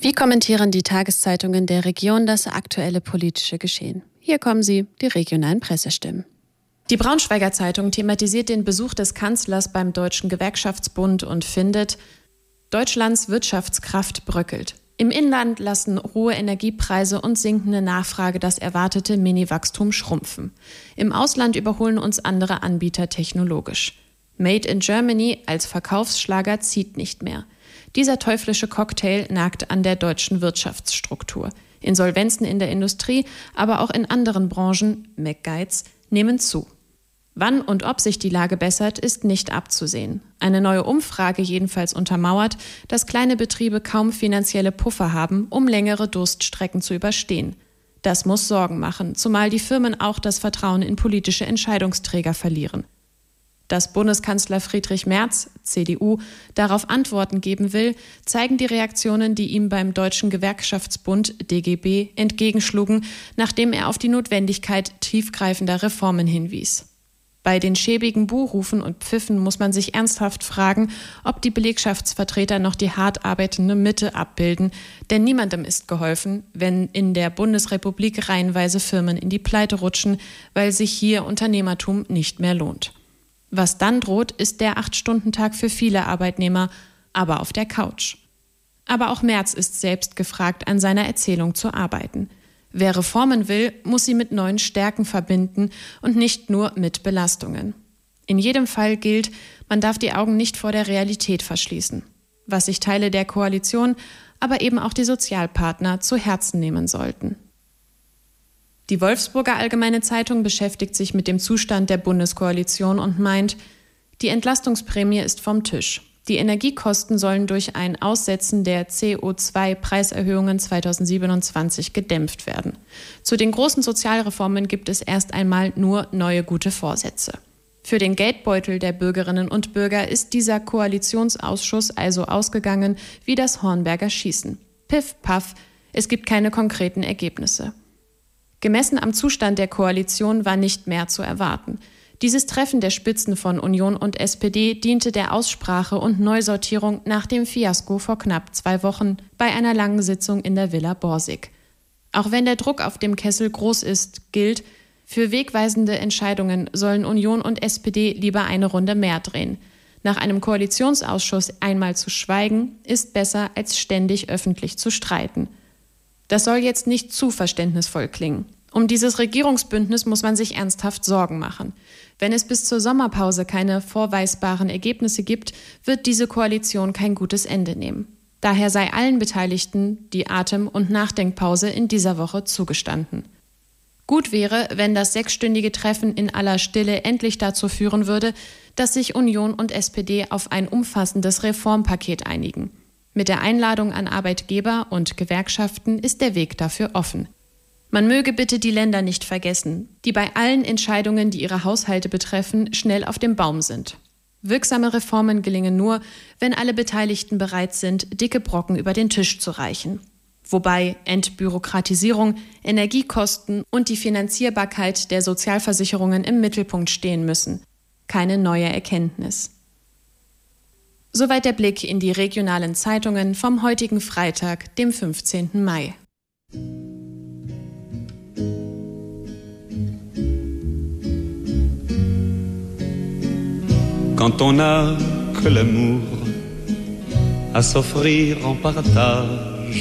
Wie kommentieren die Tageszeitungen der Region das aktuelle politische Geschehen? Hier kommen sie, die regionalen Pressestimmen. Die Braunschweiger Zeitung thematisiert den Besuch des Kanzlers beim Deutschen Gewerkschaftsbund und findet, Deutschlands Wirtschaftskraft bröckelt. Im Inland lassen hohe Energiepreise und sinkende Nachfrage das erwartete Mini-Wachstum schrumpfen. Im Ausland überholen uns andere Anbieter technologisch. Made in Germany als Verkaufsschlager zieht nicht mehr. Dieser teuflische Cocktail nagt an der deutschen Wirtschaftsstruktur. Insolvenzen in der Industrie, aber auch in anderen Branchen, McGeiz, nehmen zu. Wann und ob sich die Lage bessert, ist nicht abzusehen. Eine neue Umfrage jedenfalls untermauert, dass kleine Betriebe kaum finanzielle Puffer haben, um längere Durststrecken zu überstehen. Das muss Sorgen machen, zumal die Firmen auch das Vertrauen in politische Entscheidungsträger verlieren. Dass Bundeskanzler Friedrich Merz, CDU, darauf Antworten geben will, zeigen die Reaktionen, die ihm beim Deutschen Gewerkschaftsbund DGB entgegenschlugen, nachdem er auf die Notwendigkeit tiefgreifender Reformen hinwies. Bei den schäbigen Buhrufen und Pfiffen muss man sich ernsthaft fragen, ob die Belegschaftsvertreter noch die hart arbeitende Mitte abbilden, denn niemandem ist geholfen, wenn in der Bundesrepublik reihenweise Firmen in die Pleite rutschen, weil sich hier Unternehmertum nicht mehr lohnt. Was dann droht, ist der 8-Stunden-Tag für viele Arbeitnehmer, aber auf der Couch. Aber auch Merz ist selbst gefragt, an seiner Erzählung zu arbeiten. Wer Reformen will, muss sie mit neuen Stärken verbinden und nicht nur mit Belastungen. In jedem Fall gilt, man darf die Augen nicht vor der Realität verschließen, was sich Teile der Koalition, aber eben auch die Sozialpartner zu Herzen nehmen sollten. Die Wolfsburger Allgemeine Zeitung beschäftigt sich mit dem Zustand der Bundeskoalition und meint, die Entlastungsprämie ist vom Tisch. Die Energiekosten sollen durch ein Aussetzen der CO2-Preiserhöhungen 2027 gedämpft werden. Zu den großen Sozialreformen gibt es erst einmal nur neue gute Vorsätze. Für den Geldbeutel der Bürgerinnen und Bürger ist dieser Koalitionsausschuss also ausgegangen wie das Hornberger Schießen. Piff, paff, es gibt keine konkreten Ergebnisse. Gemessen am Zustand der Koalition war nicht mehr zu erwarten. Dieses Treffen der Spitzen von Union und SPD diente der Aussprache und Neusortierung nach dem Fiasko vor knapp 2 Wochen bei einer langen Sitzung in der Villa Borsig. Auch wenn der Druck auf dem Kessel groß ist, gilt, für wegweisende Entscheidungen sollen Union und SPD lieber eine Runde mehr drehen. Nach einem Koalitionsausschuss einmal zu schweigen, ist besser, als ständig öffentlich zu streiten. Das soll jetzt nicht zu verständnisvoll klingen. Um dieses Regierungsbündnis muss man sich ernsthaft Sorgen machen. Wenn es bis zur Sommerpause keine vorweisbaren Ergebnisse gibt, wird diese Koalition kein gutes Ende nehmen. Daher sei allen Beteiligten die Atem- und Nachdenkpause in dieser Woche zugestanden. Gut wäre, wenn das 6-stündige Treffen in aller Stille endlich dazu führen würde, dass sich Union und SPD auf ein umfassendes Reformpaket einigen. Mit der Einladung an Arbeitgeber und Gewerkschaften ist der Weg dafür offen. Man möge bitte die Länder nicht vergessen, die bei allen Entscheidungen, die ihre Haushalte betreffen, schnell auf dem Baum sind. Wirksame Reformen gelingen nur, wenn alle Beteiligten bereit sind, dicke Brocken über den Tisch zu reichen. Wobei Entbürokratisierung, Energiekosten und die Finanzierbarkeit der Sozialversicherungen im Mittelpunkt stehen müssen. Keine neue Erkenntnis. Soweit der Blick in die regionalen Zeitungen vom heutigen Freitag, dem 15. Mai. Quand on n'a que l'amour à s'offrir en partage,